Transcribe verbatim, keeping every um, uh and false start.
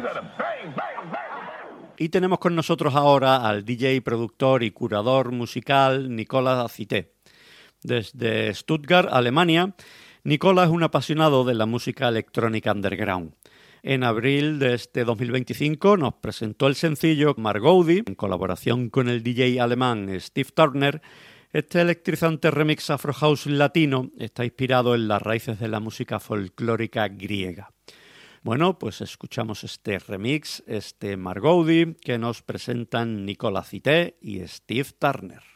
Y tenemos con nosotros ahora al D J, productor y curador musical Nicolas Cité. Desde Stuttgart, Alemania, Nicolas es un apasionado de la música electrónica underground. En abril de este dos mil veinticinco nos presentó el sencillo Margoudi, en colaboración con el D J alemán Steve Turner. Este electrizante remix Afro House latino está inspirado en las raíces de la música folclórica griega. Bueno, pues escuchamos este remix, este Margoudi, que nos presentan Nicolas Cité y Steve Turner.